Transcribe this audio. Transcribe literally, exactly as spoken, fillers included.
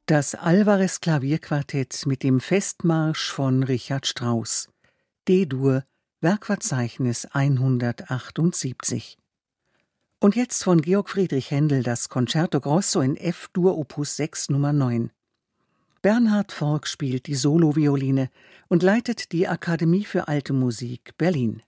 Das Alvarez-Klavierquartett mit dem Festmarsch von Richard Strauss. D-Dur, Werkverzeichnis hundertachtundsiebzig. Und jetzt von Georg Friedrich Händel das Concerto Grosso in F-Dur Opus sechs Nummer neun. Bernhard Forck spielt die Solovioline und leitet die Akademie für Alte Musik Berlin.